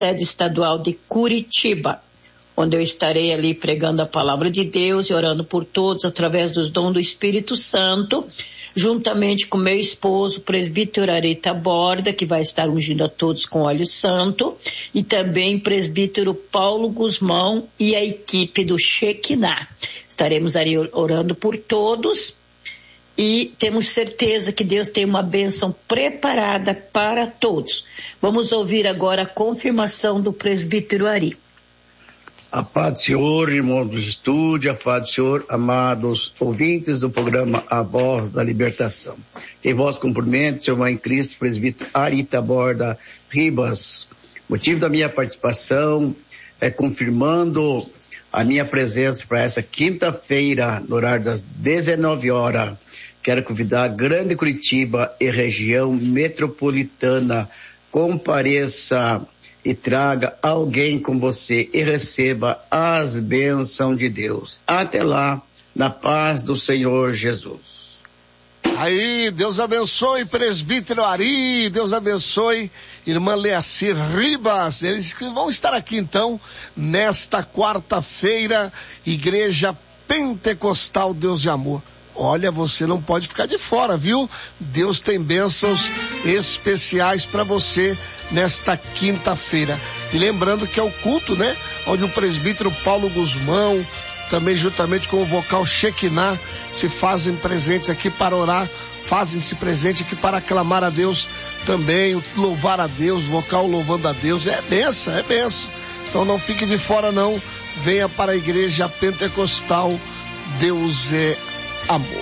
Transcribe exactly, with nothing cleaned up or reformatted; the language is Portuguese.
sede estadual de Curitiba, onde eu estarei ali pregando a palavra de Deus e orando por todos através dos dons do Espírito Santo, juntamente com meu esposo, o presbítero Ari Taborda, que vai estar ungindo a todos com óleo santo, e também o presbítero Paulo Guzmão e a equipe do Shekinah. Estaremos ali orando por todos e temos certeza que Deus tem uma bênção preparada para todos. Vamos ouvir agora a confirmação do presbítero Ari. A paz do Senhor, irmãos do estúdio, a paz do Senhor, amados ouvintes do programa A Voz da Libertação. Em voz cumprimento, seu irmão em Cristo, presbítero Ari Taborda Ribas. O motivo da minha participação é confirmando a minha presença para essa quinta-feira, no horário das dezenove horas. Quero convidar a Grande Curitiba e região metropolitana. Compareça e traga alguém com você e receba as bênçãos de Deus. Até lá, na paz do Senhor Jesus. Aí, Deus abençoe presbítero Ari, Deus abençoe irmã Leacir Ribas. Eles vão estar aqui então, nesta quarta-feira, Igreja Pentecostal Deus de Amor. Olha, você não pode ficar de fora, viu? Deus tem bênçãos especiais para você nesta quinta-feira. E lembrando que é o culto, né? Onde o presbítero Paulo Guzmão, também juntamente com o vocal Shekinah, se fazem presentes aqui para orar, fazem-se presente aqui para aclamar a Deus também, louvar a Deus, vocal louvando a Deus. É benção, é benção. Então não fique de fora não, venha para a Igreja Pentecostal Deus é Amor.